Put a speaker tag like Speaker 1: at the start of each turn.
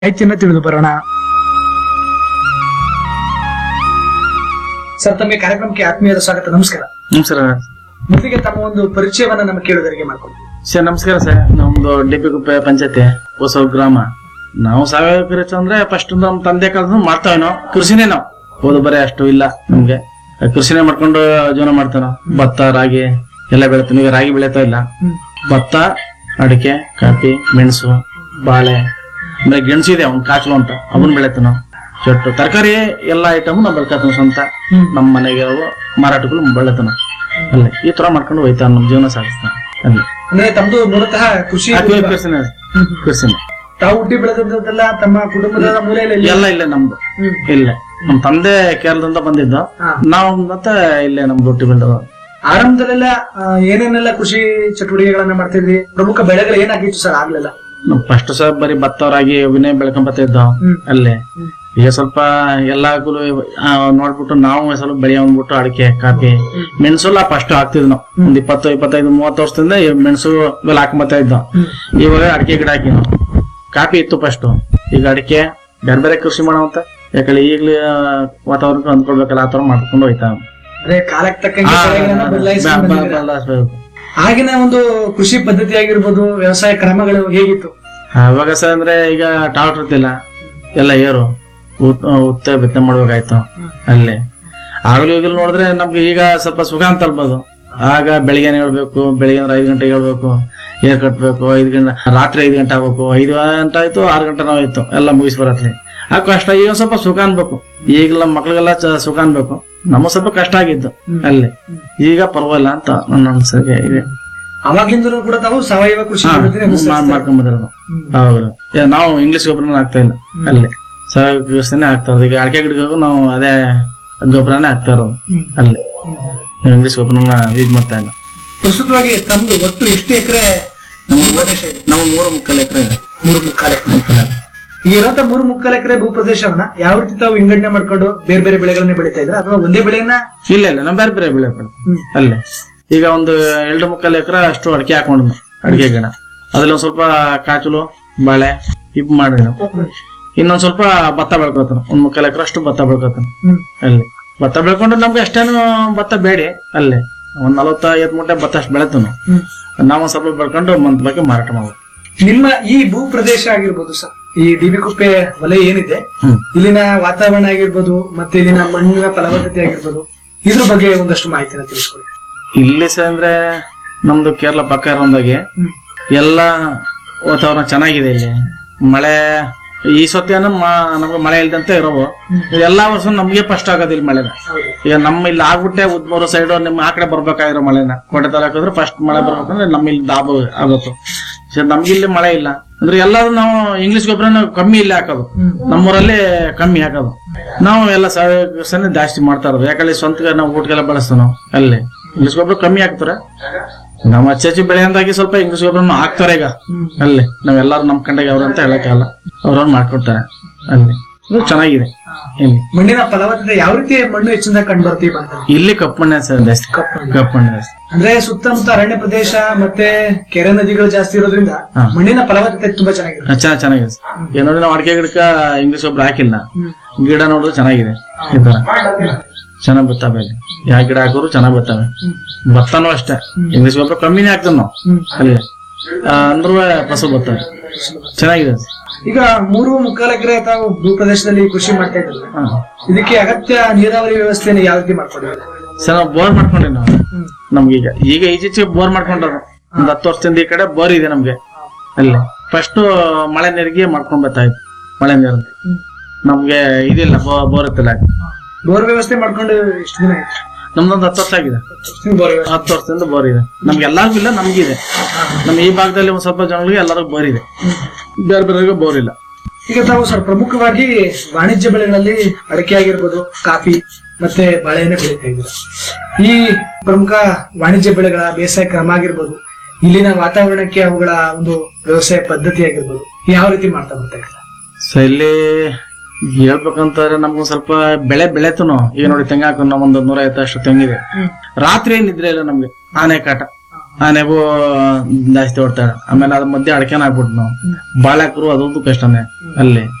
Speaker 1: ಮಾಹಿತಿಯನ್ನ ತಿಳಿದು ಬರೋಣ. ಸರ್, ತಮಗೆ ಕಾರ್ಯಕ್ರಮಕ್ಕೆ ಆತ್ಮೀಯದ ಸ್ವಾಗತ. ನಮಸ್ಕಾರ.
Speaker 2: ನಮಸ್ಕಾರ
Speaker 1: ಮೊದಲಿಗೆ ತಮ್ಮ ಒಂದು ಪರಿಚಯವನ್ನ ನಮ್ಮ ಕೇಳುಗರಿಗೆ ಮಾಡ್ಕೊಡ್ತೀವಿ.
Speaker 2: ಸರ್. ನಮಸ್ಕಾರ ಸರ್. ನಮ್ದು ಡಿಪಿಗುಪ್ಪೆ ಪಂಚಾಯತಿ ಹೊಸ ಗ್ರಾಮ. ನಾವು ಸಾವಯವ ಕೃಷಿ ಅಂದ್ರೆ ಫಸ್ಟ್ ನಮ್ ತಂದೆ ಕಾಲದ ಮಾಡ್ತಾವೆ. ನಾವು ಕೃಷಿನೇ, ನಾವು ಓದು ಬರೀ ಅಷ್ಟು ಇಲ್ಲ ನಮ್ಗೆ. ಕೃಷಿನೇ ಮಾಡ್ಕೊಂಡು ಜೀವನ ಮಾಡ್ತಾವ. ಭತ್ತ ರಾಗಿ ಎಲ್ಲ ಬೆಳಿತೀವಿ. ಈಗ ರಾಗಿ ಬೆಳೀತಾ ಇಲ್ಲ. ಭತ್ತ, ಅಡಿಕೆ, ಕಾಫಿ, ಮೆಣಸು, ಬಾಳೆ, ಆಮೇಲೆ ಗೆಣಸು ಇದೆ ಅವ್ನ್ ಕಾಚಲು ಅಂತ, ಅವನ್ ಬೆಳಿತೀವಿ ನಾವು. ಚೊಟ್ಟು ತರಕಾರಿ ಎಲ್ಲ ಐಟಮ್ ನಾವು ಬೆಳ್ಕತ್ತೀವಿ ಸ್ವಂತ. ನಮ್ಮ ಮನೆಗೆ ಮಾರಾಟಗಳು ಬೆಳಿತೀವಿ ನಾವು. ಅಲ್ಲಿ ಈ ತರ ಮಾಡ್ಕೊಂಡು ಹೋಯ್ತಾವ, ನಮ್ ಜೀವನ ಸಾಗಿಸ್ತಾವ. ಅಲ್ಲಿ
Speaker 1: ಅಂದ್ರೆ ತಮ್ದು ಮೂಲತಃ ಕೃಷಿ.
Speaker 2: ಕೃಷಿನೇ
Speaker 1: ತಾವು ಹುಟ್ಟಿ ಬೆಳೆದದ್ದೆಲ್ಲ ತಮ್ಮ ಕುಟುಂಬದ ಮೂಲೆಯಲ್ಲಿ
Speaker 2: ಎಲ್ಲ ಇಲ್ಲೇ ನಮ್ದು. ಇಲ್ಲ, ನಮ್ ತಂದೆ ಕೇರಳದಿಂದ ಬಂದಿದ್ದು. ನಾವು ಮತ್ತೆ ಇಲ್ಲೇ ನಮ್ದು ಹುಟ್ಟಿ ಬೆಳೆದ.
Speaker 1: ಆರಂಭದಲ್ಲೆಲ್ಲ ಏನೇನೆಲ್ಲ ಕೃಷಿ ಚಟುವಟಿಕೆಗಳನ್ನ ಮಾಡ್ತಿದ್ವಿ? ಪ್ರಮುಖ ಬೆಳೆಗಳು ಏನಾಗಿತ್ತು ಸರ್ ಆಗ್ಲೆಲ್ಲ?
Speaker 2: ಫಸ್ಟ್ ಸರ್ ಬರೀ ಭತ್ತ ರಾಗಿ ಅವನ್ನೇ ಬೆಳ್ಕೊಂಬತ್ತ ಇದ್ದವ್ ಅಲ್ಲೇ. ಈಗ ಸ್ವಲ್ಪ ಎಲ್ಲಾಗಲು ನೋಡ್ಬಿಟ್ಟು ನಾವು ಸ್ವಲ್ಪ ಬೆಳೆ ಅಂದ್ಬಿಟ್ಟು ಅಡಿಕೆ, ಕಾಫಿ, ಮೆಣಸು ಎಲ್ಲ ಫಸ್ಟ್ ಹಾಕ್ತಿದ್ವಿ ನಾವು. ಒಂದ್ 20-25-30 ವರ್ಷದಿಂದ ಮೆಣಸು ಬೆಲೆ ಹಾಕೊಂಬತ್ತಾ ಇದ್ದವ್. ಇವಾಗ ಅಡಿಕೆ ಗಿಡ ಹಾಕಿ ನಾವು. ಕಾಫಿ ಇತ್ತು ಫಸ್ಟ್. ಈಗ ಅಡಿಕೆ ಬೇರೆ ಬೇರೆ ಕೃಷಿ ಮಾಡೋವಂತ. ಯಾಕಂದ್ರೆ ಈಗ್ಲೇ ವಾತಾವರಣಕ್ಕೆ ಹೊಂದ್ಕೊಳ್ಬೇಕಲ್ಲ, ಆ ತರ ಮಾಡ್ಕೊಂಡು ಹೋಯ್ತಾವ.
Speaker 1: ಕಾಲಕ್ಕೆ ತಕ್ಕಂಗೆ ಆಗಿನ ಒಂದು ಕೃಷಿ ಪದ್ಧತಿ ಆಗಿರ್ಬೋದು, ವ್ಯವಸಾಯ ಕ್ರಮಗಳು ಹೇಗಿತ್ತು
Speaker 2: ಅವಾಗ ಸರ್? ಅಂದ್ರೆ ಈಗ ಟ್ರಾಕ್ಟರ್ ಇರ್ತಿಲ್ಲ, ಎಲ್ಲ ಏರು ಉತ್ತ ಬಿತ್ತನೆ ಮಾಡ್ಬೇಕಾಯ್ತು ಅಲ್ಲೇ. ಆಗ್ಲೂ ಈಗಲೂ ನೋಡಿದ್ರೆ ನಮ್ಗೆ ಈಗ ಸ್ವಲ್ಪ ಸುಖ ಅಂತ ಅಲ್ಬೋದು. ಆಗ ಬೆಳಿಗ್ಗೆನೆ ಹೇಳ್ಬೇಕು, ಬೆಳಿಗ್ಗೆ 5 ಗಂಟೆಗೆ ಹೇಳ್ಬೇಕು, ಏರ್ ಕಟ್ಬೇಕು. 5 ಗಂಟೆ ರಾತ್ರಿ 5 ಗಂಟೆ ಆಗ್ಬೇಕು. 5 ಗಂಟೆ ಆಯ್ತು, 6 ಗಂಟೆ ನಾವಾಯ್ತು ಎಲ್ಲ ಮುಗಿಸ್ ಬರತ್ಲಿ. ಆ ಕಷ್ಟ. ಈಗ ಸ್ವಲ್ಪ ಸುಖ ಅನ್ಬೇಕು. ಈಗಲ ಮಕ್ಳಿಗೆಲ್ಲ ಸುಖ ಅನ್ಬೇಕು. ನಮ್ಮ ಸ್ವಲ್ಪ ಕಷ್ಟ ಆಗಿದ್ದು ಅಲ್ಲಿ. ಈಗ ಪರವಾಗಿಲ್ಲ ಅಂತ ನನ್ನ ಅನ್ಸಿಕೆ ಇದೆ.
Speaker 1: ಅವಾಗ್ಲಿಂದ ಕೂಡ ತಾವು ಸಾವಯವ ಕೃಷಿ
Speaker 2: ಮಾಡ್ಕೊಂಡ್ ಬಂದಿರೋದು. ಹೌದು. ನಾವು ಇಂಗ್ಲಿಷ್ ಗೊಬ್ಬರನ ಆಗ್ತಾ ಇಲ್ಲ ಅಲ್ಲಿ, ಸಾವಯವ ಕೃಷಿನೇ ಆಗ್ತಾ ಇರೋದು. ಈಗ ಅಡಿಕೆ ಗಿಡಕ್ಕೂ ನಾವು ಅದೇ ಗೊಬ್ಬರನೇ ಆಗ್ತಾ ಇರೋದು ಅಲ್ಲಿ. ಇಂಗ್ಲಿಷ್ ಗೊಬ್ಬರನ ಯೂಸ್ ಮಾಡ್ತಾ ಇಲ್ಲ.
Speaker 1: ಪ್ರಸ್ತುತವಾಗಿ ತಮ್ದು ಒಟ್ಟು ಎಷ್ಟು ಎಕರೆ?
Speaker 2: ನಾವು 3.25 ಎಕರೆ ಇದೆ.
Speaker 1: 3.25 ಎಕರೆ. ಈ ಇರೋಂತ 3.25 ಎಕರೆ ಭೂ ಪ್ರದೇಶವನ್ನ ಯಾವ ರೀತಿ ತಾವು ವಿಂಗಡಣೆ ಮಾಡ್ಕೊಂಡು ಬೇರೆ ಬೇರೆ ಬೆಳೆಗಳನ್ನ ಬೆಳೀತಾ ಇದ್ರೆ, ಅಥವಾ ಒಂದೇ ಬೆಳೆಯನ್ನ?
Speaker 2: ಇಲ್ಲ, ನಾವು ಬೇರೆ ಬೇರೆ ಬೆಳೆ ಅಲ್ಲೇ. ಈಗ ಒಂದು 2.25 ಎಕರೆ ಅಷ್ಟು ಅಡಿಕೆ ಹಾಕೊಂಡು, ಅಡಿಕೆ ಗಿಡ. ಅದ್ರಲ್ಲಿ ಒಂದ್ ಸ್ವಲ್ಪ ಕಾಚಲು, ಬಾಳೆ ಇವ್ ಮಾಡಿ ನಾವು. ಇನ್ನೊಂದ್ ಸ್ವಲ್ಪ ಭತ್ತ ಬೆಳ್ಕೊತಾನ. 1.25 ಎಕರೆ ಅಷ್ಟು ಭತ್ತ ಬೆಳ್ಕೊತಾನ ಅಲ್ಲಿ. ಭತ್ತ ಬೆಳ್ಕೊಂಡು ನಮ್ಗೆ ಅಷ್ಟೇನು ಭತ್ತ ಬೇಡಿ ಅಲ್ಲೇ. ಒಂದ್ 40-50 ಮೂಟೆ ಭತ್ತ ಅಷ್ಟು ಬೆಳೆತು ನಾವು. ಸ್ವಲ್ಪ ಬೆಳ್ಕೊಂಡು ಮಂತ್ ಬಗ್ಗೆ ಮಾರಾಟ ಮಾಡ್ಬೋದು.
Speaker 1: ನಿಮ್ಮ ಈ ಭೂ ಪ್ರದೇಶ ಆಗಿರ್ಬೋದು ಸರ್, ಈ ಡಿಬಿಕುಪ್ಪೆ ವಲಯ ಏನಿದೆ, ಇಲ್ಲಿನ ವಾತಾವರಣ ಆಗಿರ್ಬೋದು, ಮತ್ತೆ ಇಲ್ಲಿನ ಮಣ್ಣಿನ ಫಲವತ್ತತೆ ಆಗಿರ್ಬೋದು, ಇದ್ರ ಬಗ್ಗೆ ಒಂದಷ್ಟು ಮಾಹಿತಿನ ತಿಳಿಸ್ಕೊಡಿ.
Speaker 2: ಇಲ್ಲಿ ಸರ್ ಅಂದ್ರೆ ನಮ್ದು ಕೇರಳ ಪಕ್ಕ ಇರೋದಾಗೆ ಎಲ್ಲ ವಾತಾವರಣ ಚೆನ್ನಾಗಿದೆ. ಇಲ್ಲಿ ಮಳೆ ಈ ಸತ್ಯ ನಮ್ಗೆ ಮಳೆ ಇಲ್ದಂತೆ ಇರೋವು. ಎಲ್ಲಾ ವರ್ಷ ನಮ್ಗೆ ಫಸ್ಟ್ ಆಗೋದಿಲ್ಲ ಮಳೆನ. ಈಗ ನಮ್ಮ ಇಲ್ಲಿ ಆಗ್ಬಿಟ್ಟೆ ಉದ್ಮೂರು ಸೈಡ್ ನಿಮ್ಮ ಆ ಕಡೆ ಬರ್ಬೇಕಾಗಿರೋ ಮಳೆನ ಕೋಟೆ ತಾಲೂಕಿದ್ರೆ ಫಸ್ಟ್ ಮಳೆ ಬರ್ಬೇಕಂದ್ರೆ ನಮ್ಮ ಇಲ್ಲಿ ದಾಬು ಆಗಬೇಕು. ನಮ್ಗಿಲ್ಲಿ ಮಳೆ ಇಲ್ಲ ಅಂದ್ರೆ ಎಲ್ಲಾದ್ರೂ ನಾವು ಇಂಗ್ಲಿಷ್ ಗೊಬ್ಬರನ ಕಮ್ಮಿ ಇಲ್ಲಿ ಹಾಕೋದು. ನಮ್ಮೂರಲ್ಲಿ ಕಮ್ಮಿ ಹಾಕೋದು. ನಾವು ಎಲ್ಲ ಸಾವಯವ ಕೃಷಿನೇ ಜಾಸ್ತಿ ಮಾಡ್ತಾ ಇರೋದು. ಯಾಕಂದ್ರೆ ಸ್ವಂತ ನಾವು ಊಟಕ್ಕೆಲ್ಲ ಬಳಸ್ತೀವಿ ನಾವು ಅಲ್ಲಿ. ಇಂಗ್ಲಿಷ್ ಗೊಬ್ಬರ ಕಮ್ಮಿ ಹಾಕ್ತಾರೆ. ನಮ್ಮ ಅಚ್ಚಿ ಬೆಳೆ ಅಂದಾಗಿ ಸ್ವಲ್ಪ ಇಂಗ್ಲಿಷ್ ಗೊಬ್ಬರನು ಹಾಕ್ತಾರೆ ಈಗ ಅಲ್ಲಿ. ನಾವೆಲ್ಲಾರು ನಮ್ ಕಂಡಾಗ ಅವ್ರ ಅಂತ ಹೇಳಕ್ಕಾಗಲ್ಲ, ಅವ್ರವ್ರು ಮಾಡ್ಕೊಡ್ತಾರೆ ಅಲ್ಲಿ. ಚೆನ್ನಾಗಿದೆ.
Speaker 1: ಮಣ್ಣಿನ ಫಲವತ್ತತೆ ಯಾವ ರೀತಿ ಮಣ್ಣು ಹೆಚ್ಚಿನ ಕಂಡು ಬರ್ತೀವಿ ಅಂತ?
Speaker 2: ಇಲ್ಲಿ ಕಪ್ಪು ಮಣ್ಣೆ ಸರ್ ಜಾಸ್ತಿ. ಕಪ್ಪು ಮಣ್ಣೆ ಜಾಸ್ತಿ
Speaker 1: ಅಂದ್ರೆ ಸುತ್ತಮುತ್ತ ಅರಣ್ಯ ಪ್ರದೇಶ ಮತ್ತೆ ಕೆರೆ ನದಿಗಳು ಜಾಸ್ತಿ ಇರೋದ್ರಿಂದ ಮಣ್ಣಿನ ಫಲವತ್ತತೆ ತುಂಬಾ ಚೆನ್ನಾಗಿದೆ.
Speaker 2: ಚೆನ್ನಾಗಿದೆ. ಏನ್ ನೋಡಿ, ನಾವು ಅಡಿಕೆ ಗಿಡಕ್ಕ ಇಂಗ್ಲಿಷ್ ಗೊಬ್ಬರ ಹಾಕಿಲ್ಲ. ಗಿಡ ನೋಡಿದ್ರೆ ಚೆನ್ನಾಗಿದೆ. ಈ ತರ ಚೆನ್ನಾಗ್ ಬರ್ತವೆ. ಯಾವ ಗಿಡ ಹಾಕೋರು ಚೆನ್ನಾಗ್ ಬರ್ತವೆ. ಭತ್ತನೂ ಅಷ್ಟೇ ಇಂಗ್ಲಿಷ್ ಗೊಬ್ಬರ ಕಮ್ಮಿನೇ ಹಾಕ್ತೇವೆ ನಾವು ಅಲ್ಲಿ. ಅಂದ್ರೂ ಫಸಲು ಬರ್ತವೆ. ಚೆನ್ನಾಗಿದೆ.
Speaker 1: ಈಗ 3.25 ಎಕರೆ ತಾವು ಭೂ ಪ್ರದೇಶದಲ್ಲಿ ಕೃಷಿ ಮಾಡ್ತಾ ಇದ್ರಲ್ಲ, ಇದಕ್ಕೆ ಅಗತ್ಯ ನೀರಾವರಿ ವ್ಯವಸ್ಥೆಯನ್ನು ಯಾವ ರೀತಿ ಮಾಡ್ಕೊಂಡಿದ್ದಾರೆ
Speaker 2: ಸರ್? ನಾವು ಬೋರ್ ಮಾಡ್ಕೊಂಡ್ರಿ ನಾವು. ನಮ್ಗೀಗ ಈಚೆಗೆ ಬೋರ್ ಮಾಡ್ಕೊಂಡ್ರು. ಒಂದ್ 10 ವರ್ಷದಿಂದ ಈ ಕಡೆ ಬೋರ್ ಇದೆ ನಮ್ಗೆ ಅಲ್ಲಿ. ಫಸ್ಟ್ ಮಳೆ ನೀರಿಗೆ ಮಾಡ್ಕೊಂಡ್ ಬರ್ತಾ ಇತ್ತು. ಮಳೆ ನೀರು ನಮ್ಗೆ ಇದಿಲ್ಲ, ಬೋರ್ ಇತ್ತಿಲ್ಲ.
Speaker 1: ಬೋರ್ ವ್ಯವಸ್ಥೆ ಮಾಡ್ಕೊಂಡು ಎಷ್ಟು ದಿನ ಆಯ್ತು?
Speaker 2: ನಮ್ದೊಂದು 10 ವರ್ಷ ಆಗಿದೆ. 10 ವರ್ಷದಿಂದ ಬೋರ್ ಇದೆ. ನಮ್ಗೆ ಎಲ್ಲರಿಗೂ ಇಲ್ಲ, ನಮ್ಗಿದೆ. ನಮ್ ಈ ಭಾಗದಲ್ಲಿ ಒಂದ್ ಸ್ವಲ್ಪ ಜನಗಳಿಗೆ ಎಲ್ಲರಿಗೂ ಬೋರ್ ಇದೆ, ಬೇರೆ ಬೇರೆಗೂ ಬೋರ್ ಇಲ್ಲ.
Speaker 1: ಈಗ ತಾವು ಸರ್ ಪ್ರಮುಖವಾಗಿ ವಾಣಿಜ್ಯ ಬೆಳೆಗಳಲ್ಲಿ ಅಡಿಕೆ ಆಗಿರ್ಬೋದು, ಕಾಫಿ ಮತ್ತೆ ಬಾಳೆಹಣ್ಣೆ ಬೆಳೀತಾ ಇದ್ದೀರಾ. ಈ ಪ್ರಮುಖ ವಾಣಿಜ್ಯ ಬೆಳೆಗಳ ಬೇಸಾಯ ಕ್ರಮ ಆಗಿರ್ಬೋದು, ಇಲ್ಲಿನ ವಾತಾವರಣಕ್ಕೆ ಅವುಗಳ ಒಂದು ವ್ಯವಸಾಯ ಪದ್ಧತಿ ಆಗಿರ್ಬೋದು, ಯಾವ ರೀತಿ ಮಾಡ್ತಾ ಬರ್ತಾ ಇದ್ದಾರೆ?
Speaker 2: ಸೊ ಇಲ್ಲಿ ಹೇಳ್ಬೇಕಂತಾರೆ ನಮ್ಗೊಂದ್ ಸ್ವಲ್ಪ ಬೆಳೆತು ನಾವು. ಈಗ ನೋಡಿ, ತೆಂಗು ಹಾಕೊಂಡು ನಾವೊಂದು 150 ಅಷ್ಟು ತೆಂಗಿದೆ. ರಾತ್ರಿ ನಿದ್ರೆ ಇಲ್ಲ ನಮ್ಗೆ. ಆನೆ ಕಾಟ ಆನೆಗೂ ಜಾಸ್ತಿ ಹೊಡ್ತಾಳೆ. ಆಮೇಲೆ ಅದ್ರ ಮಧ್ಯೆ ಅಡಕೆನ ಹಾಕ್ಬಿಟ್ಟು ನಾವು ಬಾಳೆ ಹಾಕ್ರು ಅದೊಂದು ಕಷ್ಟನೇ ಅಲ್ಲಿ.